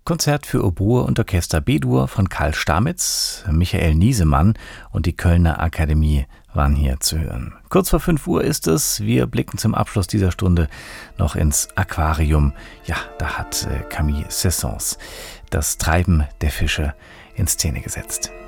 Konzert für Oboe und Orchester B-Dur von Karl Stamitz, Michael Niesemann und die Kölner Akademie waren hier zu hören. Kurz vor 5 Uhr ist es. Wir blicken zum Abschluss dieser Stunde noch ins Aquarium. Ja, da hat Camille Sessons das Treiben der Fische in Szene gesetzt.